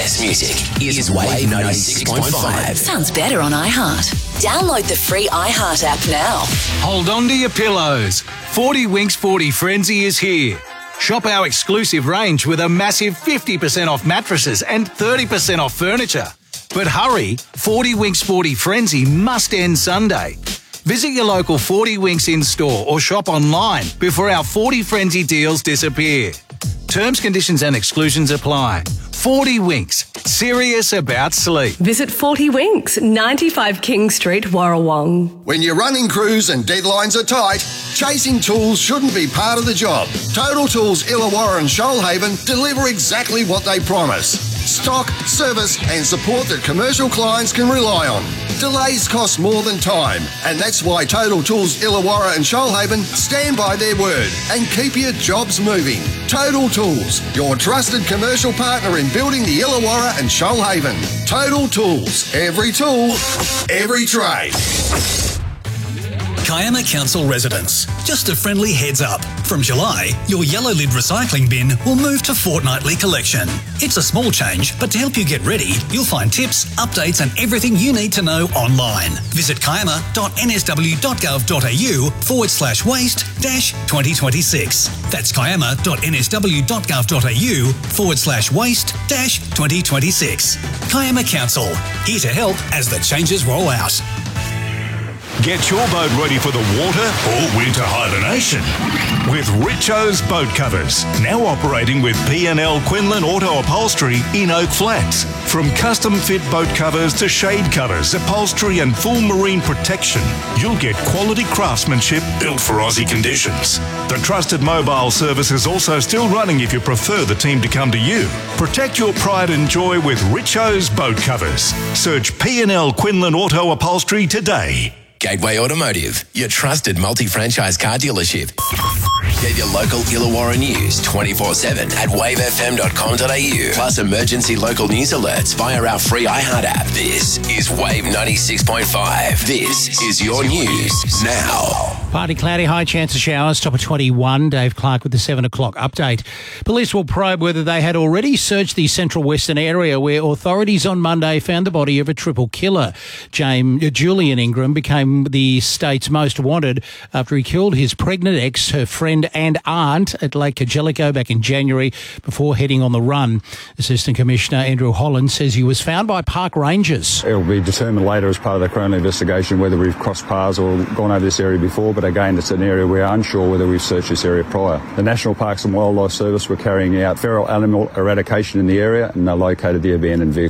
Best music is Wave 96.5. Sounds better on iHeart. Download the free iHeart app now. Hold on to your pillows. 40 Winks 40 Frenzy is here. Shop our exclusive range with a massive 50% off mattresses and 30% off furniture. But hurry, 40 Winks 40 Frenzy must end Sunday. Visit your local 40 Winks in-store or shop online before our 40 Frenzy deals disappear. Terms, conditions and exclusions apply. 40 Winks, serious about sleep. Visit 40 Winks, 95 King Street, Warrawong. When your running crews and deadlines are tight, chasing tools shouldn't be part of the job. Total Tools Illawarra and Shoalhaven deliver exactly what they promise. Stock, service and support that commercial clients can rely on. Delays cost more than time, and that's why Total Tools Illawarra and Shoalhaven stand by their word and keep your jobs moving. Total Tools, your trusted commercial partner in building the Illawarra and Shoalhaven. Total Tools, every tool, every trade. Kiama Council residents, just a friendly heads up. From July, your yellow lid recycling bin will move to fortnightly collection. It's a small change, but to help you get ready, you'll find tips, updates and everything you need to know online. Visit kiama.nsw.gov.au/waste-2026. That's kiama.nsw.gov.au/waste-2026. Kiama Council, here to help as the changes roll out. Get your boat ready for the water or winter hibernation with Richo's Boat Covers. Now operating with P&L Quinlan Auto Upholstery in Oak Flats. From custom fit boat covers to shade covers, upholstery and full marine protection, you'll get quality craftsmanship built for Aussie conditions. The trusted mobile service is also still running if you prefer the team to come to you. Protect your pride and joy with Richo's Boat Covers. Search P&L Quinlan Auto Upholstery today. Gateway Automotive, your trusted multi-franchise car dealership. Get your local Illawarra news 24/7 at wavefm.com.au. Plus emergency local news alerts via our free iHeart app. This is Wave 96.5. This is your news now. Partly cloudy, high chance of showers, top of 21. Dave Clark with the 7 o'clock update. Police will probe whether they had already searched the central western area where authorities on Monday found the body of a triple killer. Julian Ingram became the state's most wanted after he killed his pregnant ex, her friend and aunt at Lake Angelico back in January before heading on the run. Assistant Commissioner Andrew Holland says he was found by park rangers. It will be determined later as part of the criminal investigation whether we've crossed paths or gone over this area before, but again, it's an area we're unsure whether we've searched this area prior. The National Parks and Wildlife Service were carrying out feral animal eradication in the area and they located the abandoned vehicle.